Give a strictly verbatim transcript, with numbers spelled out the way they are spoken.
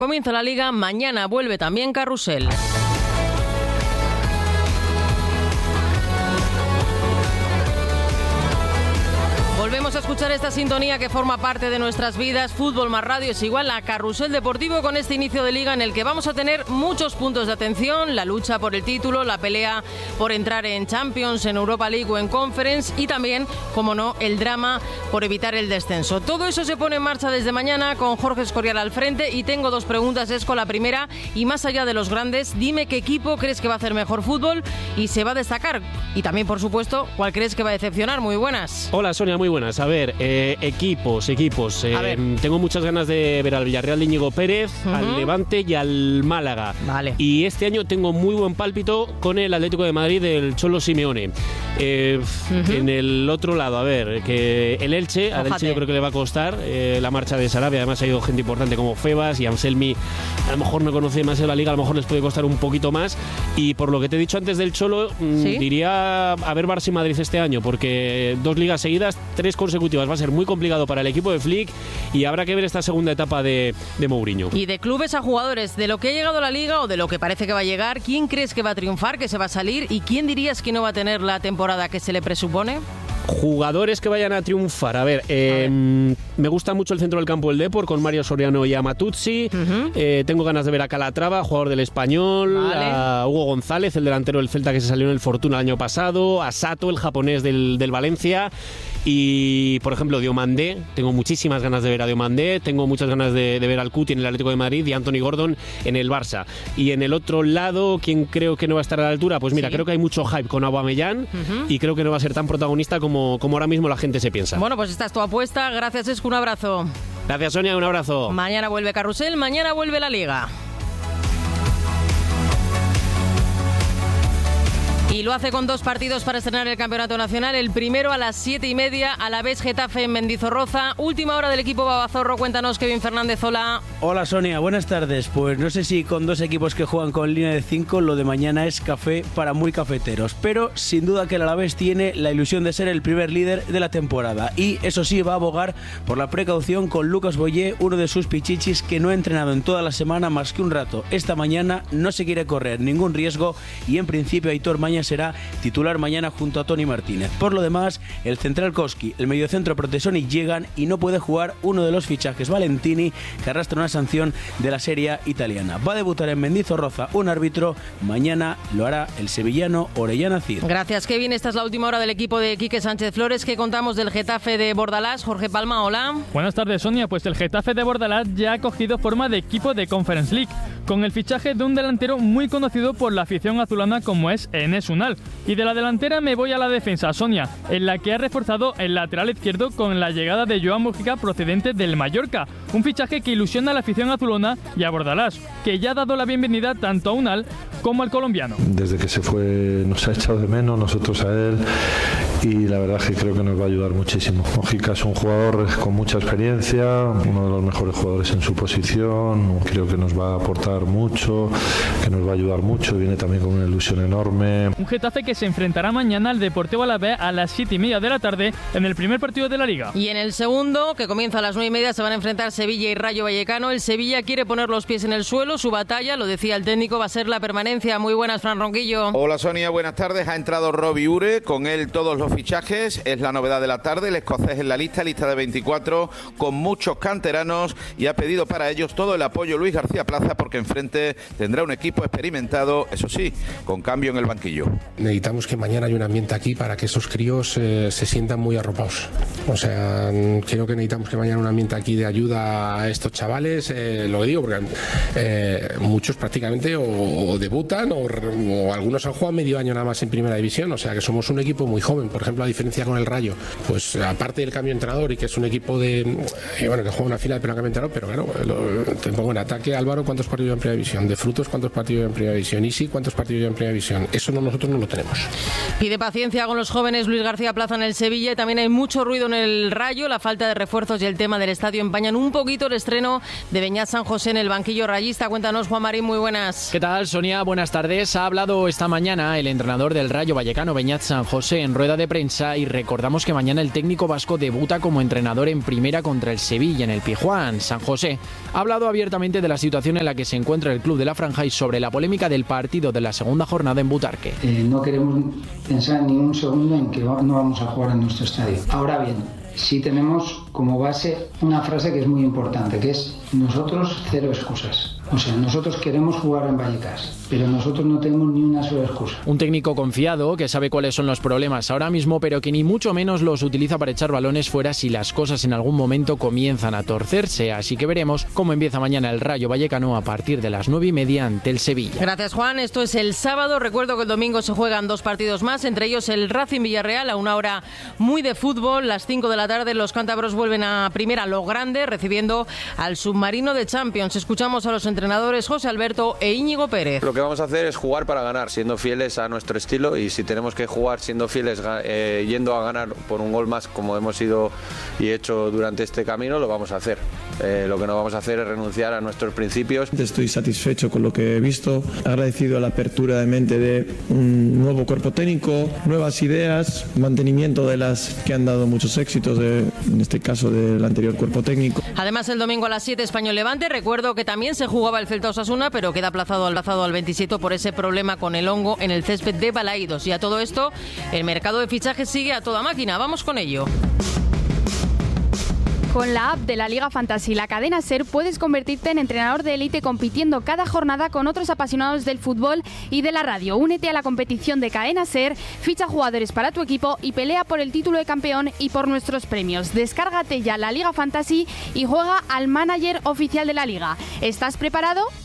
Comienza la Liga, mañana vuelve también Carrusel. Volvemos a escuchar esta sintonía que forma parte de nuestras vidas. Fútbol más radio es igual a Carrusel Deportivo, con este inicio de liga en el que vamos a tener muchos puntos de atención: la lucha por el título, la pelea por entrar en Champions, en Europa League o en Conference, y también, como no, el drama por evitar el descenso. Todo eso se pone en marcha desde mañana con Jorge Escorial al frente, y tengo dos preguntas, Esco. La primera, y más allá de los grandes, dime qué equipo crees que va a hacer mejor fútbol y se va a destacar, y también, por supuesto, cuál crees que va a decepcionar. Muy buenas. Hola, Sonia, muy buenas. A ver, eh, equipos, equipos. Eh, ver. Tengo muchas ganas de ver al Villarreal de Íñigo Pérez, uh-huh. al Levante y al Málaga. Vale. Y este año tengo muy buen pálpito con el Atlético de Madrid del Cholo Simeone. Eh, uh-huh. En el otro lado, a ver, que el Elche, al Elche yo creo que le va a costar eh, la marcha de Sarabia. Además ha ido gente importante como Febas y Anselmi. A lo mejor no conoce demasiado la liga, a lo mejor les puede costar un poquito más. Y por lo que te he dicho antes del Cholo, ¿sí? diría a ver Barça y Madrid este año, porque dos ligas seguidas, tres consecutivas, va a ser muy complicado para el equipo de Flick, y habrá que ver esta segunda etapa de, de Mourinho. Y de clubes a jugadores, de lo que ha llegado a la liga o de lo que parece que va a llegar, ¿quién crees que va a triunfar, que se va a salir, y quién dirías que no va a tener la temporada que se le presupone? Jugadores que vayan a triunfar. A ver, eh, a ver. me gusta mucho el centro del campo del Depor con Mario Soriano y Amatuzzi. Uh-huh. Eh, tengo ganas de ver a Calatrava, jugador del Español, vale. a Hugo González, el delantero del Celta que se salió en el Fortuna el año pasado, a Sato, el japonés del, del Valencia. Y, por ejemplo, Diomandé, tengo muchísimas ganas de ver a Diomandé, tengo muchas ganas de, de ver al Cuti en el Atlético de Madrid y a Anthony Gordon en el Barça. Y en el otro lado, ¿quién creo que no va a estar a la altura? Pues mira, sí. creo que hay mucho hype con Aubameyang, uh-huh. y creo que no va a ser tan protagonista como, como ahora mismo la gente se piensa. Bueno, pues esta es tu apuesta. Gracias, Esco, un abrazo. Gracias, Sonia, un abrazo. Mañana vuelve Carrusel, mañana vuelve la Liga. Y lo hace con dos partidos para estrenar el campeonato nacional. El primero a las siete y media, a la vez Getafe en Mendizorroza. Última hora del equipo Babazorro. Cuéntanos, Kevin Fernández. Hola. Hola, Sonia, buenas tardes. Pues no sé si con dos equipos que juegan con línea de cinco, lo de mañana es café para muy cafeteros. Pero sin duda que el Alavés tiene la ilusión de ser el primer líder de la temporada. Y eso sí, va a abogar por la precaución con Lucas Boyé, uno de sus pichichis que no ha entrenado en toda la semana más que un rato. Esta mañana no se quiere correr ningún riesgo y en principio Aitor Maña será titular mañana junto a Toni Martínez. Por lo demás, el central Koski, el mediocentro Protesoni llegan y no puede jugar uno de los fichajes, Valentini, que arrastra una sanción de la Serie A italiana. Va a debutar en Mendizorroza un árbitro, mañana lo hará el sevillano Orellana Cid. Gracias, Kevin. Esta es la última hora del equipo de Quique Sánchez Flores. Que contamos del Getafe de Bordalás. Jorge Palma, hola. Buenas tardes, Sonia. Pues el Getafe de Bordalás ya ha cogido forma de equipo de Conference League, con el fichaje de un delantero muy conocido por la afición azulana como es Enes Unal. Y de la delantera me voy a la defensa, Sonia, en la que ha reforzado el lateral izquierdo con la llegada de Joan Mujica procedente del Mallorca, un fichaje que ilusiona a la afición azulona y a Bordalás, que ya ha dado la bienvenida tanto a Unal como al colombiano. Desde que se fue nos ha echado de menos, nosotros a él, y la verdad es que creo que nos va a ayudar muchísimo. Mujica es un jugador con mucha experiencia, uno de los mejores jugadores en su posición, creo que nos va a aportar mucho, que nos va a ayudar mucho, viene también con una ilusión enorme. Un Getafe que se enfrentará mañana al Deportivo Alavés a las siete y media de la tarde en el primer partido de la Liga. Y en el segundo, que comienza a las nueve y media, se van a enfrentar Sevilla y Rayo Vallecano. El Sevilla quiere poner los pies en el suelo, su batalla, lo decía el técnico, va a ser la permanencia. Muy buenas, Fran Ronquillo. Hola, Sonia, buenas tardes. Ha entrado Robbie Ure, con él todos los fichajes, es la novedad de la tarde, el escocés en la lista, lista de veinticuatro, con muchos canteranos, y ha pedido para ellos todo el apoyo Luis García Plaza, porque enfrente tendrá un equipo experimentado, eso sí, con cambio en el banquillo. Necesitamos que mañana haya un ambiente aquí para que esos críos eh, se sientan muy arropados. O sea, creo que necesitamos que mañana un ambiente aquí de ayuda a estos chavales, eh, lo digo porque eh, muchos prácticamente o, o debutan o, o algunos han jugado medio año nada más en primera división, o sea que somos un equipo muy joven, por ejemplo, a diferencia con el Rayo, pues aparte del cambio de entrenador y que es un equipo de, eh, bueno, que juega una fila de pero cambio de entrenador, pero claro, lo, te pongo en ataque, Álvaro, ¿cuántos partidos en primera división? De Frutos, ¿cuántos partidos en primera división? Isi, ¿cuántos partidos en primera división? Eso no, nosotros no lo tenemos. Pide paciencia con los jóvenes Luis García Plaza en el Sevilla, y también hay mucho ruido en el Rayo, la falta de refuerzos y el tema del estadio empañan un poquito el estreno de Beñat San José en el banquillo rayista. Cuéntanos, Juan Marín, muy buenas. ¿Qué tal, Sonia? Buenas tardes. Ha hablado esta mañana el entrenador del Rayo Vallecano, Beñat San José, en rueda de prensa y recordamos que mañana el técnico vasco debuta como entrenador en primera contra el Sevilla en el Pizjuán. San José ha hablado abiertamente de la situación en la que se encuentra el club de la Franja y sobre la polémica del partido de la segunda jornada en Butarque. Eh, no queremos pensar ni un segundo en que no vamos a jugar en nuestro estadio. Ahora bien, sí tenemos como base una frase que es muy importante, que es: nosotros cero excusas. O sea, nosotros queremos jugar en Vallecas, pero nosotros no tenemos ni una sola excusa. Un técnico confiado que sabe cuáles son los problemas ahora mismo, pero que ni mucho menos los utiliza para echar balones fuera si las cosas en algún momento comienzan a torcerse. Así que veremos cómo empieza mañana el Rayo Vallecano a partir de las nueve y media ante el Sevilla. Gracias, Juan. Esto es el sábado. Recuerdo que el domingo se juegan dos partidos más, entre ellos el Racing Villarreal a una hora muy de fútbol. Las cinco de la tarde los cántabros vuelven a primera lo grande, recibiendo al submarino de Champions. Escuchamos a los entrenadores José Alberto e Íñigo Pérez. Lo que vamos a hacer es jugar para ganar, siendo fieles a nuestro estilo, y si tenemos que jugar siendo fieles, eh, yendo a ganar por un gol más, como hemos ido y hecho durante este camino, lo vamos a hacer. Eh, lo que no vamos a hacer es renunciar a nuestros principios. Estoy satisfecho con lo que he visto, agradecido a la apertura de mente de un nuevo cuerpo técnico, nuevas ideas, mantenimiento de las que han dado muchos éxitos, de, en este caso del anterior cuerpo técnico. Además, el domingo a las siete Español Levante. Recuerdo que también se jugaba el Celta Osasuna, pero queda aplazado al aplazado al veintisiete por ese problema con el hongo en el césped de Balaídos. Y a todo esto, el mercado de fichajes sigue a toda máquina. Vamos con ello. Con la app de la Liga Fantasy, la cadena SER, puedes convertirte en entrenador de élite compitiendo cada jornada con otros apasionados del fútbol y de la radio. Únete a la competición de Cadena SER, ficha jugadores para tu equipo y pelea por el título de campeón y por nuestros premios. Descárgate ya la Liga Fantasy y juega al manager oficial de la liga. ¿Estás preparado?